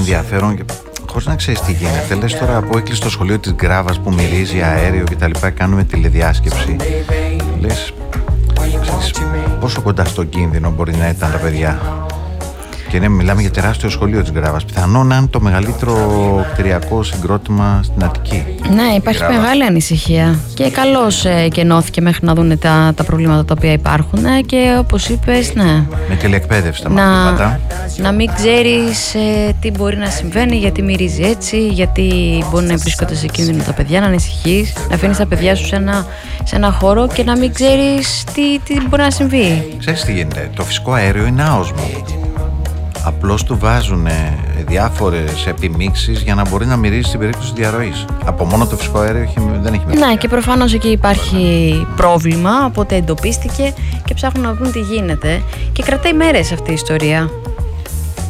ενδιαφέρον και χωρίς να ξέρεις τι γίνεται. Λες τώρα από έκλεισε το σχολείο της Γκράβας που μυρίζει αέριο και τα λοιπά, κάνουμε τηλεδιάσκεψη. Λες, ξέρεις, πόσο κοντά στον κίνδυνο μπορεί να ήταν τα παιδιά. Και ναι, μιλάμε για τεράστιο σχολείο της Γκράβας. Πιθανόν να είναι το μεγαλύτερο κτηριακό συγκρότημα στην Αττική. Ναι, υπάρχει μεγάλη ανησυχία. Και καλώς και ενώθηκε μέχρι να δουν τα προβλήματα τα οποία υπάρχουν. Και όπως είπες, ναι. Με τηλεκπαίδευση τα μαθήματα. Να μην ξέρεις τι μπορεί να συμβαίνει, γιατί μυρίζει έτσι, γιατί μπορεί να βρίσκονται σε κίνδυνο τα παιδιά, να ανησυχείς, να αφήνεις τα παιδιά σου σε ένα χώρο και να μην ξέρεις τι μπορεί να συμβεί. Ξέρεις τι γίνεται, το φυσικό αέριο είναι άοσμο. Απλώς του βάζουν διάφορες επιμίξεις για να μπορεί να μυρίζει στην περίπτωση διαρροής. Από μόνο το φυσικό αέριο δεν έχει μυρίσει. Ναι, και προφανώς εκεί υπάρχει πρόβλημα, οπότε εντοπίστηκε και ψάχνουν να βρουν τι γίνεται. Και κρατάει μέρες αυτή η ιστορία.